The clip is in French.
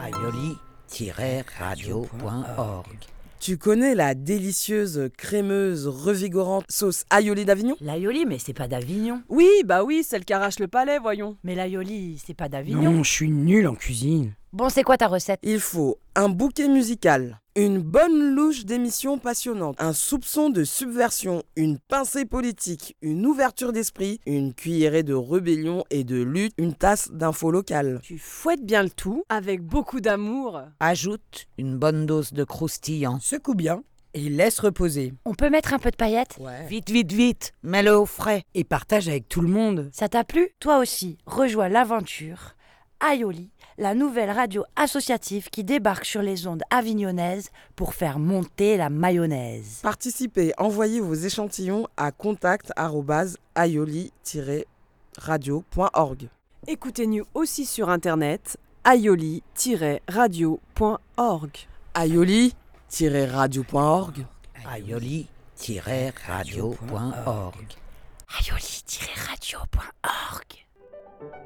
aioli-radio.org. Tu connais la délicieuse, crémeuse, revigorante sauce aioli d'Avignon ? L'aioli, mais c'est pas d'Avignon. Oui, celle qui arrache le palais, voyons. Mais l'aioli, c'est pas d'Avignon. Non, je suis nul en cuisine. Bon, c'est quoi ta recette ? Il faut un bouquet musical, une bonne louche d'émissions passionnantes, un soupçon de subversion, une pincée politique, une ouverture d'esprit, une cuillerée de rébellion et de lutte, une tasse d'info locale. Tu fouettes bien le tout, avec beaucoup d'amour. Ajoute une bonne dose de croustillant. Secoue bien et laisse reposer. On peut mettre un peu de paillettes ? Ouais. Vite, mets-le au frais. Et partage avec tout le monde. Ça t'a plu ? Toi aussi, rejoins l'aventure Aioli, la nouvelle radio associative qui débarque sur les ondes avignonnaises pour faire monter la mayonnaise. Participez, envoyez vos échantillons à contact@aioli-radio.org. Écoutez-nous aussi sur internet aioli-radio.org. aioli-radio.org. aioli-radio.org. aioli-radio.org